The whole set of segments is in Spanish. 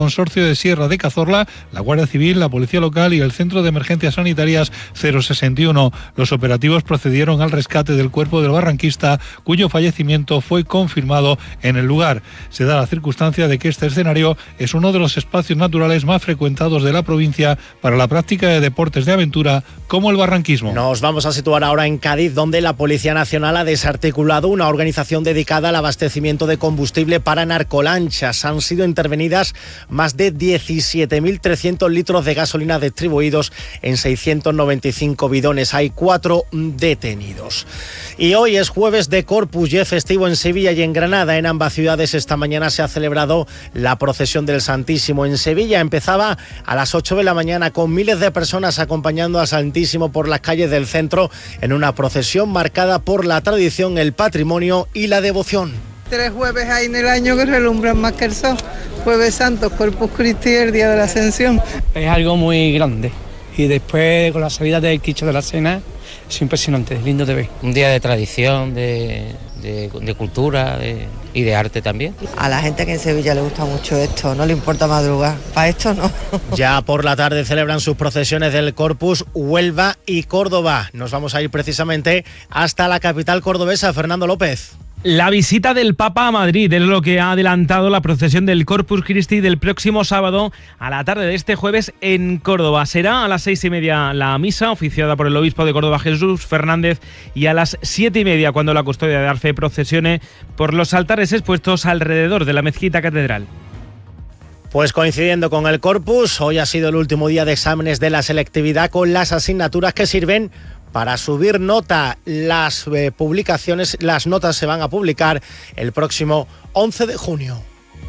Consorcio de Sierra de Cazorla, la Guardia Civil, la Policía Local y el Centro de Emergencias Sanitarias 061. Los operativos procedieron al rescate del cuerpo del barranquista, cuyo fallecimiento fue confirmado en el lugar. Se da la circunstancia de que este escenario es uno de los espacios naturales más frecuentados de la provincia para la práctica de deportes de aventura como el barranquismo. Nos vamos a situar ahora en Cádiz, donde la Policía Nacional ha desarticulado una organización dedicada al abastecimiento de combustible para narcolanchas. Han sido intervenidas más de 17.300 litros de gasolina distribuidos en 695 bidones. Hay 4 detenidos. Y hoy es jueves de Corpus y es festivo en Sevilla y en Granada. En ambas ciudades esta mañana se ha celebrado la procesión del Santísimo. En Sevilla empezaba a las 8 de la mañana con miles de personas acompañando al Santísimo por las calles del centro en una procesión marcada por la tradición, el patrimonio y la devoción. 3 jueves hay en el año que relumbran más que el sol. Jueves Santo, Corpus Christi, el día de la Ascensión. Es algo muy grande y después con la salida del Cristo de la Cena es impresionante, es lindo de ver. Un día de tradición, de cultura y de arte también. A la gente que en Sevilla le gusta mucho esto, no le importa madrugar, para esto no. Ya por la tarde celebran sus procesiones del Corpus Huelva y Córdoba. Nos vamos a ir precisamente hasta la capital cordobesa, Fernando López. La visita del Papa a Madrid es lo que ha adelantado la procesión del Corpus Christi del próximo sábado a la tarde de este jueves en Córdoba. Será a las 6:30 la misa, oficiada por el obispo de Córdoba, Jesús Fernández, y a las 7:30 cuando la custodia de Arce procesione por los altares expuestos alrededor de la mezquita catedral. Pues coincidiendo con el Corpus, hoy ha sido el último día de exámenes de la selectividad con las asignaturas que sirven para subir nota. Las notas se van a publicar el próximo 11 de junio.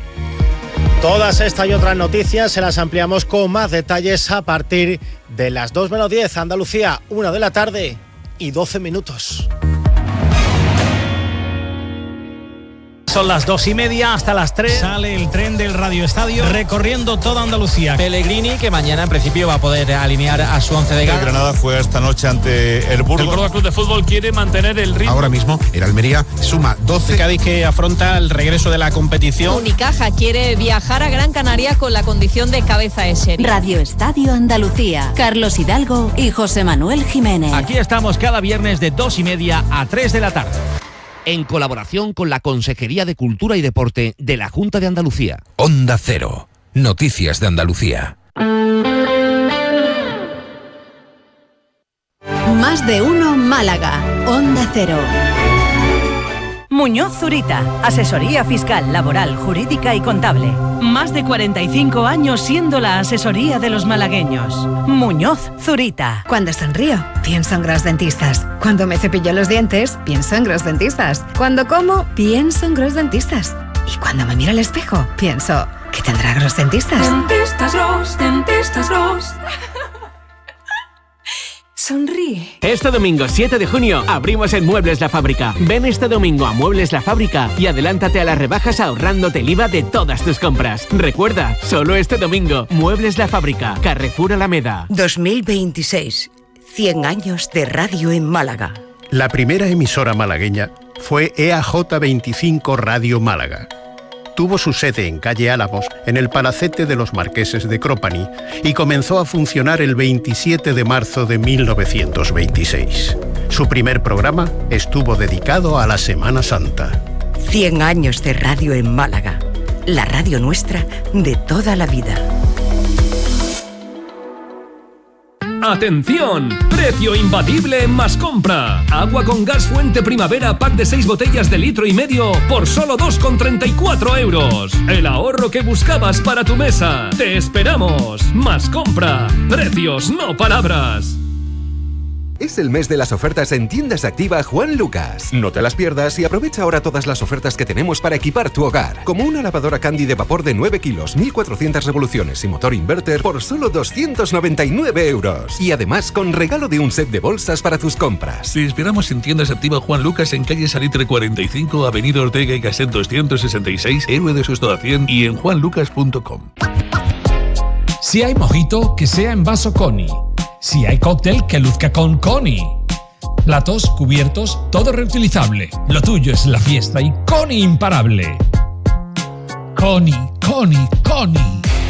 Todas estas y otras noticias se las ampliamos con más detalles a partir de las 2:10. Andalucía, 1 de la tarde y 12 minutos. Son las 2:30 hasta las 3. Sale el tren del Radio Estadio recorriendo toda Andalucía. Pellegrini, que mañana en principio va a poder alinear a su 11 de gala. El Granada juega esta noche ante el Burgos. El Córdoba Club de Fútbol quiere mantener el ritmo. Ahora mismo el Almería suma 12. Cádiz, que afronta el regreso de la competición. Unicaja quiere viajar a Gran Canaria con la condición de cabeza de serie. Radio Estadio Andalucía. Carlos Hidalgo y José Manuel Jiménez. Aquí estamos cada viernes de 2:30 a 3 de la tarde. En colaboración con la Consejería de Cultura y Deporte de la Junta de Andalucía. Onda Cero. Noticias de Andalucía. Más de uno Málaga. Onda Cero. Muñoz Zurita, asesoría fiscal, laboral, jurídica y contable. Más de 45 años siendo la asesoría de los malagueños. Muñoz Zurita. Cuando sonrío, pienso en Gros Dentistas. Cuando me cepillo los dientes, pienso en Gros Dentistas. Cuando como, pienso en Gros Dentistas. Y cuando me miro al espejo, pienso, ¿qué tendrá Gros Dentistas? Dentistas Gros, Dentistas Gros. Sonríe. Este domingo 7 de junio abrimos en Muebles La Fábrica. Ven este domingo a Muebles La Fábrica y adelántate a las rebajas ahorrándote el IVA de todas tus compras. Recuerda, solo este domingo, Muebles La Fábrica, Carrefour Alameda. 2026, 100 años de radio en Málaga. La primera emisora malagueña fue EAJ 25 Radio Málaga. Tuvo su sede en calle Álamos, en el Palacete de los Marqueses de Cropani, y comenzó a funcionar el 27 de marzo de 1926. Su primer programa estuvo dedicado a la Semana Santa. 100 años de radio en Málaga, la radio nuestra de toda la vida. ¡Atención! ¡Precio imbatible en Mascompra! Agua con gas Fuente Primavera, pack de 6 botellas de 1,5 litros por solo 2,34 euros. El ahorro que buscabas para tu mesa. ¡Te esperamos! Mascompra. Precios, no palabras. Es el mes de las ofertas en Tiendas Activa Juan Lucas. No te las pierdas y aprovecha ahora todas las ofertas que tenemos para equipar tu hogar. Como una lavadora Candy de vapor de 9 kilos, 1.400 revoluciones y motor inverter por solo 299 euros. Y además con regalo de un set de bolsas para tus compras. Te esperamos en Tiendas Activa Juan Lucas en calle Salitre 45, avenida Ortega y Gasset 266, Héroe de Suesto 100 y en juanlucas.com. Si hay mojito, que sea en vaso Coni. Si hay cóctel, que luzca con Coni. Platos, cubiertos, todo reutilizable. Lo tuyo es la fiesta y Coni imparable. Coni, Coni, Coni.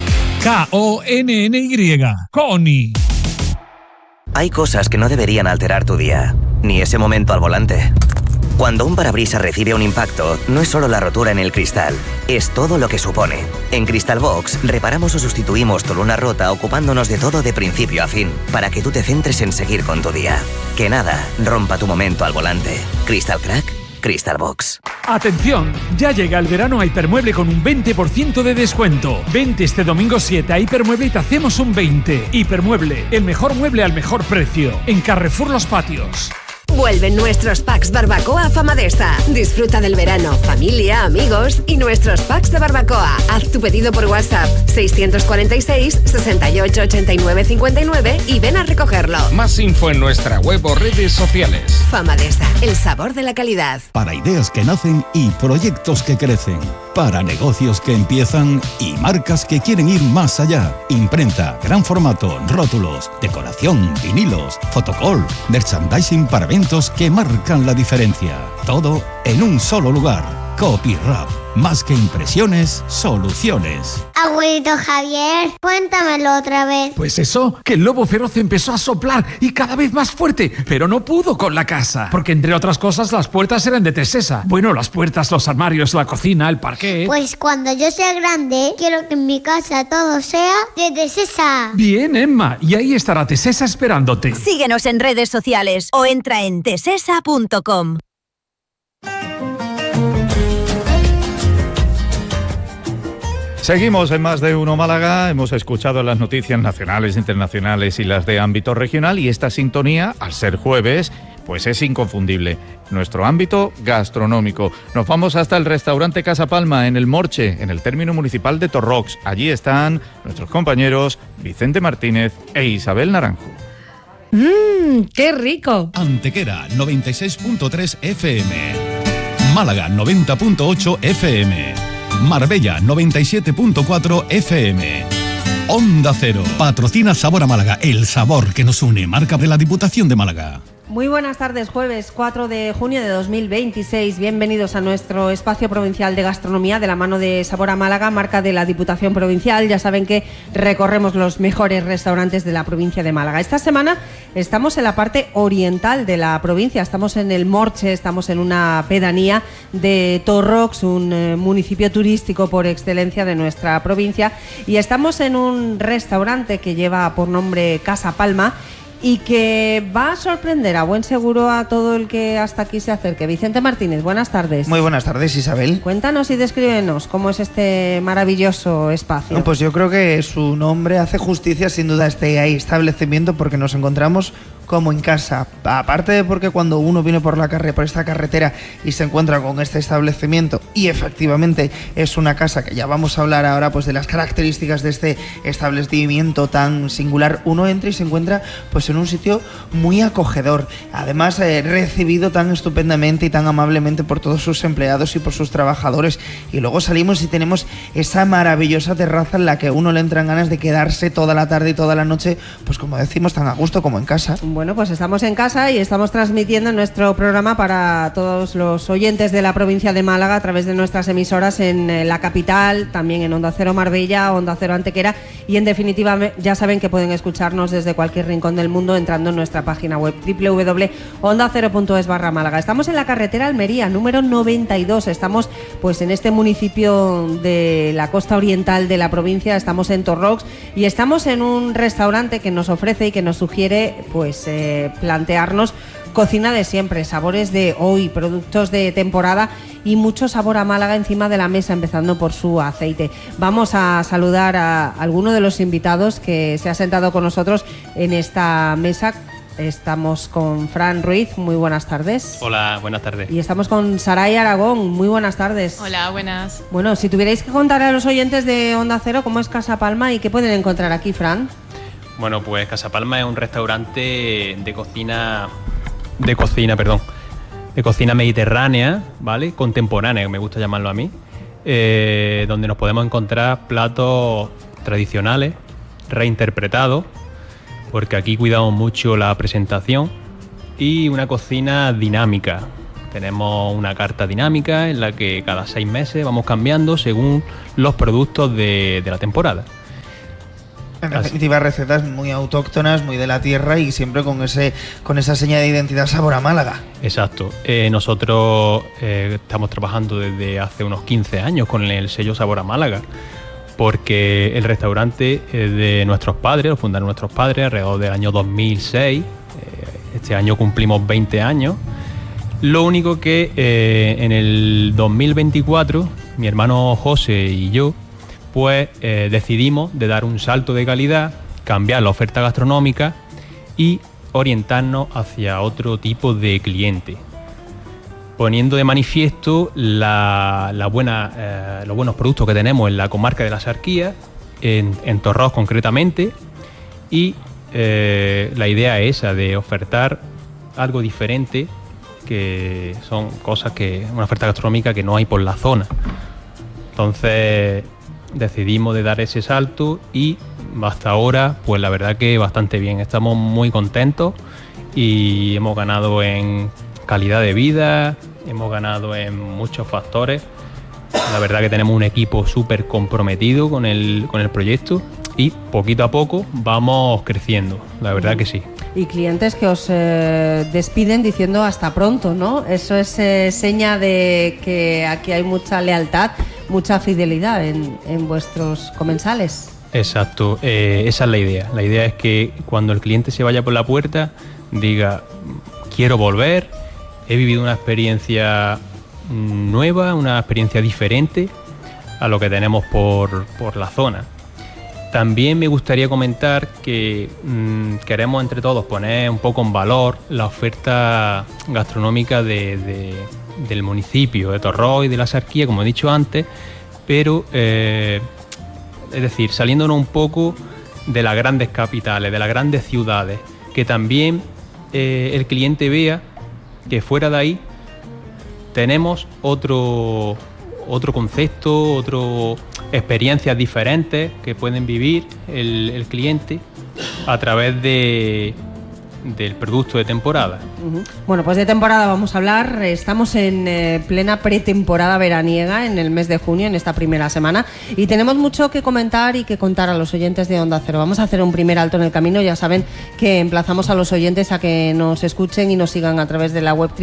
K-O-N-N-Y. Kony. Hay cosas que no deberían alterar tu día, ni ese momento al volante. Cuando un parabrisas recibe un impacto, no es solo la rotura en el cristal, es todo lo que supone. En Crystal Box, reparamos o sustituimos tu luna rota ocupándonos de todo de principio a fin, para que tú te centres en seguir con tu día. Que nada rompa tu momento al volante. Crystal Crack, Crystal Box. Atención, ya llega el verano a Hipermueble con un 20% de descuento. Vente este domingo 7 a Hipermueble y te hacemos un 20. Hipermueble, el mejor mueble al mejor precio. En Carrefour Los Patios. Vuelven nuestros packs barbacoa Famadesa. Disfruta del verano, familia, amigos y nuestros packs de barbacoa. Haz tu pedido por WhatsApp 646 68 89 59 y ven a recogerlo. Más info en nuestra web o redes sociales. Famadesa, el sabor de la calidad. Para ideas que nacen y proyectos que crecen. Para negocios que empiezan y marcas que quieren ir más allá. Imprenta, gran formato, rótulos, decoración, vinilos, fotocall, merchandising para eventos que marcan la diferencia. Todo en un solo lugar. Copyrap. Más que impresiones, soluciones. Abuelito Javier, cuéntamelo otra vez. Pues eso, que el lobo feroz empezó a soplar y cada vez más fuerte, pero no pudo con la casa. Porque entre otras cosas las puertas eran de Tesesa. Bueno, las puertas, los armarios, la cocina, el parquet. Pues cuando yo sea grande, quiero que en mi casa todo sea de Tesesa. Bien, Emma, y ahí estará Tesesa esperándote. Síguenos en redes sociales o entra en tesesa.com. Seguimos en Más de Uno Málaga, hemos escuchado las noticias nacionales, internacionales y las de ámbito regional y esta sintonía, al ser jueves, pues es inconfundible. Nuestro ámbito gastronómico. Nos vamos hasta el restaurante Casa Palma en el Morche, en el término municipal de Torrox. Allí están nuestros compañeros Vicente Martínez e Isabel Naranjo. ¡Qué rico! Antequera 96.3 FM. Málaga 90.8 FM. Marbella 97.4 FM. Onda Cero. Patrocina Sabor a Málaga, el sabor que nos une. Marca de la Diputación de Málaga. Muy buenas tardes, jueves 4 de junio de 2026. Bienvenidos a nuestro espacio provincial de gastronomía de la mano de Sabor a Málaga, marca de la Diputación Provincial. Ya saben que recorremos los mejores restaurantes de la provincia de Málaga. Esta semana estamos en la parte oriental de la provincia, estamos en el Morche, estamos en una pedanía de Torrox, un municipio turístico por excelencia de nuestra provincia, y estamos en un restaurante que lleva por nombre Casa Palma y que va a sorprender a buen seguro a todo el que hasta aquí se acerque. Vicente Martínez, buenas tardes. Muy buenas tardes, Isabel. Cuéntanos y descríbenos cómo es este maravilloso espacio. No, pues yo creo que su nombre hace justicia sin duda a este establecimiento, porque nos encontramos como en casa. Aparte de porque cuando uno viene por esta carretera y se encuentra con este establecimiento, y efectivamente es una casa, que ya vamos a hablar ahora pues de las características de este establecimiento tan singular, uno entra y se encuentra pues en un sitio muy acogedor, además recibido tan estupendamente y tan amablemente por todos sus empleados y por sus trabajadores, y luego salimos y tenemos esa maravillosa terraza en la que uno le entran ganas de quedarse toda la tarde y toda la noche, pues como decimos, tan a gusto como en casa. Bueno, pues estamos en casa y estamos transmitiendo nuestro programa para todos los oyentes de la provincia de Málaga a través de nuestras emisoras en la capital, también en Onda Cero Marbella, Onda Cero Antequera, y en definitiva ya saben que pueden escucharnos desde cualquier rincón del mundo entrando en nuestra página web www.ondacero.es/Málaga. Estamos en la carretera Almería, número 92, estamos pues en este municipio de la costa oriental de la provincia, estamos en Torrox y estamos en un restaurante que nos ofrece y que nos sugiere pues plantearnos cocina de siempre, sabores de hoy, productos de temporada y mucho sabor a Málaga encima de la mesa, empezando por su aceite. Vamos a saludar a alguno de los invitados que se ha sentado con nosotros en esta mesa. Estamos con Fran Ruiz, muy buenas tardes. Hola, buenas tardes. Y estamos con Saray Aragón, muy buenas tardes. Hola, buenas. Bueno, si tuvierais que contar a los oyentes de Onda Cero cómo es Casa Palma y qué pueden encontrar aquí, Fran. Bueno, pues Casa Palma es un restaurante de cocina mediterránea, ¿vale? Contemporánea, que me gusta llamarlo a mí, donde nos podemos encontrar platos tradicionales, reinterpretados, porque aquí cuidamos mucho la presentación, y una cocina dinámica. Tenemos una carta dinámica en la que cada 6 meses vamos cambiando según los productos de la temporada. En definitiva, recetas muy autóctonas, muy de la tierra y siempre con esa seña de identidad Sabor a Málaga. Exacto. Nosotros estamos trabajando desde hace unos 15 años con el sello Sabor a Málaga, porque el restaurante es de nuestros padres, lo fundaron nuestros padres alrededor del año 2006. Este año cumplimos 20 años. Lo único que en el 2024, mi hermano José y yo, pues decidimos de dar un salto de calidad, cambiar la oferta gastronómica y orientarnos hacia otro tipo de cliente, poniendo de manifiesto los buenos productos que tenemos en la comarca de la Axarquía, en Torrós concretamente, y la idea es esa, de ofertar algo diferente, que son cosas una oferta gastronómica que no hay por la zona. Entonces decidimos de dar ese salto y hasta ahora, pues la verdad que bastante bien. Estamos muy contentos y hemos ganado en calidad de vida, hemos ganado en muchos factores. La verdad que tenemos un equipo súper comprometido con el proyecto y poquito a poco vamos creciendo, la verdad que sí. Y clientes que os despiden diciendo hasta pronto, ¿no? Eso es seña de que aquí hay mucha lealtad, mucha fidelidad en vuestros comensales. Exacto, esa es la idea. La idea es que cuando el cliente se vaya por la puerta diga, quiero volver, he vivido una experiencia nueva, una experiencia diferente a lo que tenemos por la zona. También me gustaría comentar que queremos entre todos poner un poco en valor la oferta gastronómica del municipio de Torrós y de la Axarquía, como he dicho antes, pero es decir, saliéndonos un poco de las grandes capitales, de las grandes ciudades, que también el cliente vea que fuera de ahí tenemos otro concepto, experiencias diferentes que pueden vivir el cliente a través del producto de temporada. Bueno, pues de temporada vamos a hablar. Estamos en plena pretemporada veraniega en el mes de junio, en esta primera semana, y tenemos mucho que comentar y que contar a los oyentes de Onda Cero. Vamos a hacer un primer alto en el camino. Ya saben que emplazamos a los oyentes a que nos escuchen y nos sigan a través de la web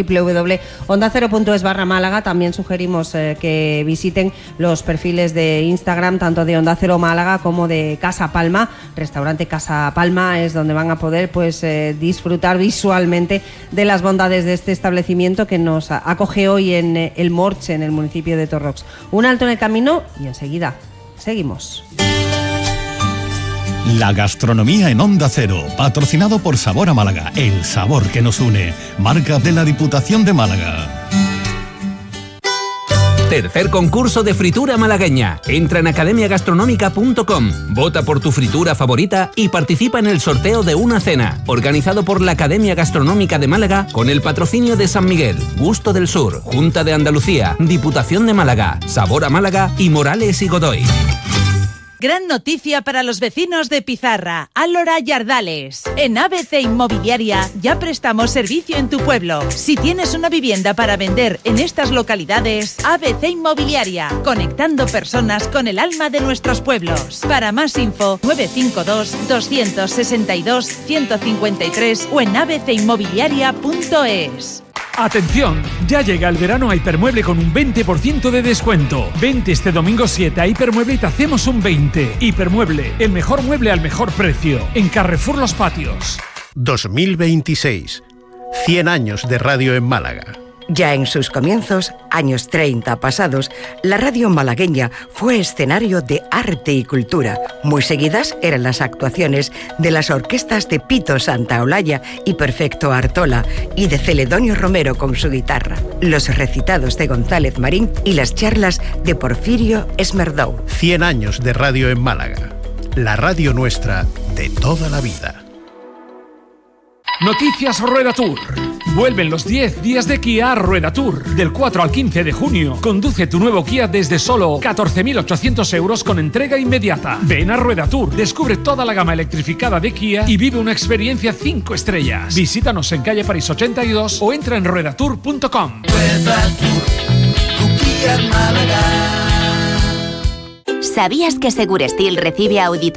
www.ondacero.es/Málaga. También sugerimos que visiten los perfiles de Instagram, tanto de Onda Cero Málaga como de Casa Palma. Restaurante Casa Palma es donde van a poder disfrutar visualmente de las bondades de este establecimiento que nos acoge hoy en El Morche, en el municipio de Torrox. Un alto en el camino y enseguida seguimos. La gastronomía en Onda Cero, patrocinado por Sabor a Málaga, el sabor que nos une, marca de la Diputación de Málaga. Tercer concurso de fritura malagueña. Entra en academiagastronómica.com, vota por tu fritura favorita y participa en el sorteo de una cena, organizado por la Academia Gastronómica de Málaga con el patrocinio de San Miguel, Gusto del Sur, Junta de Andalucía, Diputación de Málaga, Sabor a Málaga y Morales y Godoy. Gran noticia para los vecinos de Pizarra, Álora y Ardales. En ABC Inmobiliaria ya prestamos servicio en tu pueblo. Si tienes una vivienda para vender en estas localidades, ABC Inmobiliaria, conectando personas con el alma de nuestros pueblos. Para más info, 952-262-153 o en abcinmobiliaria.es. ¡Atención! Ya llega el verano a Hipermueble con un 20% de descuento. Vente este domingo 7 a Hipermueble y te hacemos un 20. Hipermueble, el mejor mueble al mejor precio. En Carrefour Los Patios. 2026. 100 años de radio en Málaga. Ya en sus comienzos, años 30 pasados, la radio malagueña fue escenario de arte y cultura. Muy seguidas eran las actuaciones de las orquestas de Pito Santaolalla y Perfecto Artola y de Celedonio Romero con su guitarra, los recitados de González Marín y las charlas de Porfirio Esmerdou. 100 años de radio en Málaga. La radio nuestra de toda la vida. Noticias Rueda Tour. Vuelven los 10 días de Kia Rueda Tour. Del 4 al 15 de junio. Conduce tu nuevo Kia desde solo 14.800 euros con entrega inmediata. Ven a Rueda Tour. Descubre toda la gama electrificada de Kia y vive una experiencia 5 estrellas. Visítanos en calle París 82 o entra en ruedatour.com. Rueda Tour, tu Kia en Málaga. ¿Sabías que Segurestil recibe auditoría